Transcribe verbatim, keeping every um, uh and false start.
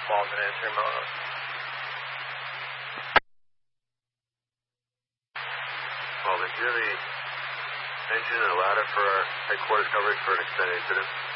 Baldwin answering Mono. Baldwin, do you have the engine and ladder for our headquarters coverage for an extended incident?